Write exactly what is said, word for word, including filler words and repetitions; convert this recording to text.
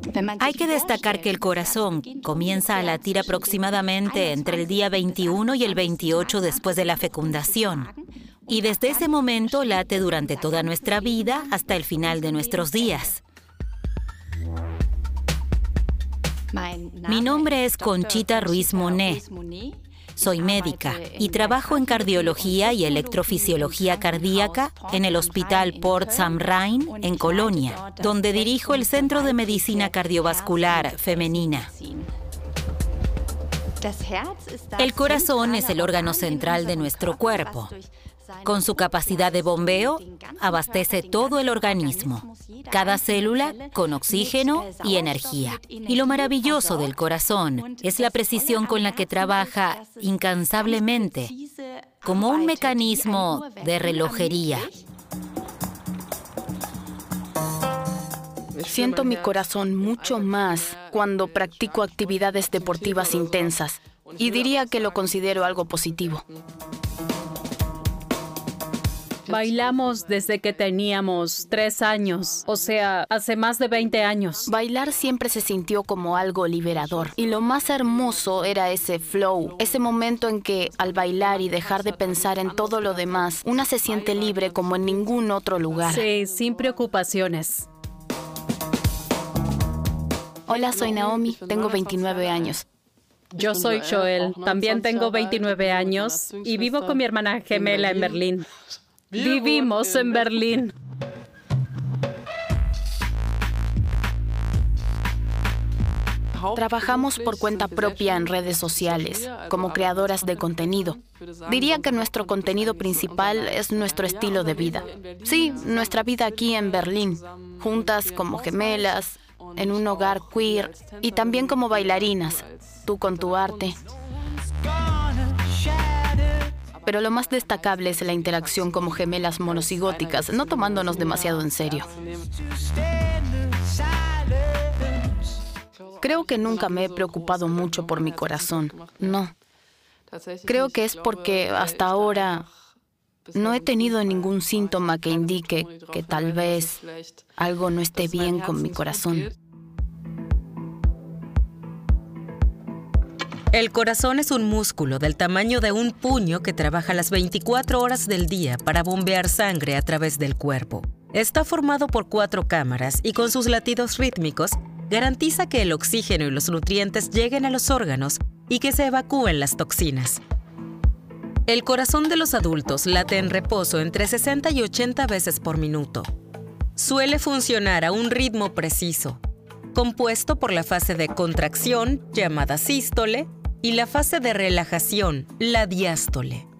Hay que destacar que el corazón comienza a latir aproximadamente entre el día veintiuno y el veintiocho después de la fecundación. Y desde ese momento late durante toda nuestra vida hasta el final de nuestros días. Mi nombre es Conchita Ruiz Monet. Soy médica y trabajo en cardiología y electrofisiología cardíaca en el Hospital Port Sam Rhein en Colonia, donde dirijo el Centro de Medicina Cardiovascular Femenina. El corazón es el órgano central de nuestro cuerpo. Con su capacidad de bombeo, abastece todo el organismo, cada célula con oxígeno y energía. Y lo maravilloso del corazón es la precisión con la que trabaja incansablemente, como un mecanismo de relojería. Siento mi corazón mucho más cuando practico actividades deportivas intensas, y diría que lo considero algo positivo. Bailamos desde que teníamos tres años, o sea, hace más de veinte años. Bailar siempre se sintió como algo liberador. Y lo más hermoso era ese flow, ese momento en que, al bailar y dejar de pensar en todo lo demás, una se siente libre como en ningún otro lugar. Sí, sin preocupaciones. Hola, soy Naomi, tengo veintinueve años. Yo soy Joel, también tengo veintinueve años y vivo con mi hermana gemela en Berlín. Vivimos en Berlín. Trabajamos por cuenta propia en redes sociales, como creadoras de contenido. Diría que nuestro contenido principal es nuestro estilo de vida. Sí, nuestra vida aquí en Berlín, juntas como gemelas, en un hogar queer y también como bailarinas, tú con tu arte. Pero lo más destacable es la interacción como gemelas monocigóticas, no tomándonos demasiado en serio. Creo que nunca me he preocupado mucho por mi corazón, no. Creo que es porque hasta ahora no he tenido ningún síntoma que indique que tal vez algo no esté bien con mi corazón. El corazón es un músculo del tamaño de un puño que trabaja las veinticuatro horas del día para bombear sangre a través del cuerpo. Está formado por cuatro cámaras y con sus latidos rítmicos garantiza que el oxígeno y los nutrientes lleguen a los órganos y que se evacúen las toxinas. El corazón de los adultos late en reposo entre sesenta y ochenta veces por minuto. Suele funcionar a un ritmo preciso, compuesto por la fase de contracción, llamada sístole, y la fase de relajación, la diástole.